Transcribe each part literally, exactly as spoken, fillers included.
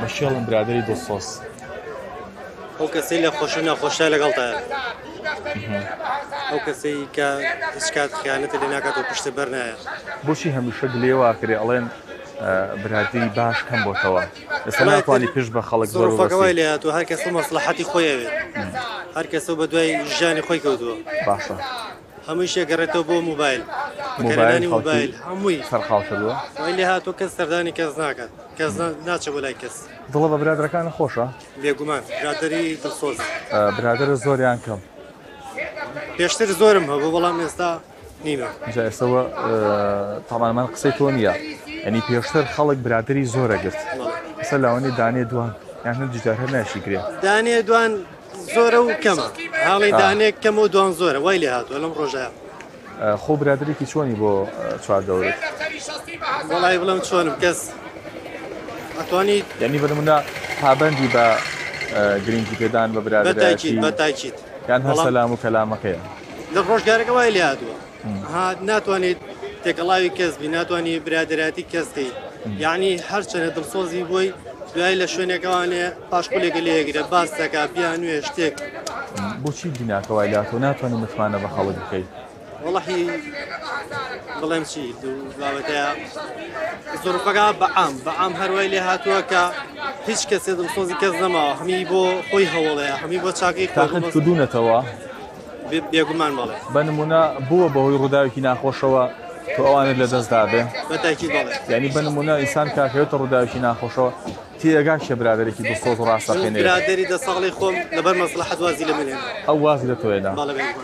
بەشێڵم برادری دڵسۆز ئەو کەسەی لە خۆشە نەخۆشای لەگەڵتایە ئەو کەسەی کە هیچ کات خیانەتی لێ ناکاتەوە پشتە بەر نایە بۆچی هەمیشە گلێوا کرێ ئەڵێن برادری باش کەم بۆتەوە ئێستا ناتوانانی پێش بە خەڵک زۆرفەکەوای لێ هاتووە هەر کەس مەسلحەتی خۆی ئەوێت هەر کەسە بە دوای ژیانی خۆی کەوتووە باشە هەمووی شێگەڕێتەوە بۆ موبایل بەکارهێنانی موبایل هەمووی سەرخاڵ کردووە وای لێ هاتووە کەس سەردانی کەس ناکات کەس ناچە بۆ لای کەس دڵە بە برادەکانە خۆشە بێگومان برادری دڵسۆز برادرە زۆریان کەم پێشتر زۆرم هەبوو بەڵام ئێستا نیمە جا ئێستەوە تەمامان قسەی تۆ نییە ئەنی پێشتر خەڵک برادری زۆرە گرت ئێستا لاوەنی دانێ دوان یان هەر جدار هەر ناشیگرێ دانێ دوان زۆرە و کەمە هاڵی دانێک کەم و دوان زۆرە وای لێ هاتووە لەم ڕۆژەیە خۆ برادێکی چۆنی بۆ چواردەورێت وەڵای بڵم چۆنم کەس ئەتوانیت یعنی بەنمونە پابەندی بە گرنگی پێدان بە برادرایەتی بەتاکیت یان هەر سەلام و کەلامەکەیە لە ڕۆژگارەکە وای لێ هاتووە ناتوانێت تێکەڵاوی کەس بی ناتوانانی برادراتی کەسکەیت یعنی هەرچەنە دڵسۆزی بۆی دوای لە شوێنێکەوانێ پاشقولێکە لێگرێت باس دەکا بیان نوێ شتێک بۆچی بیناکەوای لاتۆ ناتوانانی متمانە بە خەڵک بکەیت وەڵی بڵێم چی بابەتەیە زۆرفەکە بەعام بەعام هەروای لێ هاتووە کە هیچ کەسێ دڵسۆزی کەس نەماوە هەمی بۆ خۆی هەوڵەیە هەمی بۆ چاکەی تاقت کردوونەتەوە بێگومان بڵێ بەنمونە بووە بەهۆی ڕووداوێکی ناخۆشەوە تۆ ئەوانت لە دەستدا بێ بەتاکید بڵێ یعنی بەنمونە ئینسان کاکەوێتە ڕووداوێکی ناخۆشەوە تێگاشە برادێکی دڵسۆز و ڕاستەقێنێ برادری دە ساڵی خۆم لەبەر مەسلحەت وازی لە منێ ئەو وازی لە تۆیدا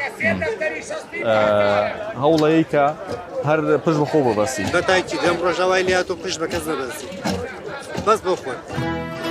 هەوڵەیە کە هەر پشت بەخۆ ببەسی بەتاکید ئەم ڕۆژاوای لێ هاتوو پشت بە کەس نەبەسی بەس بۆ خۆی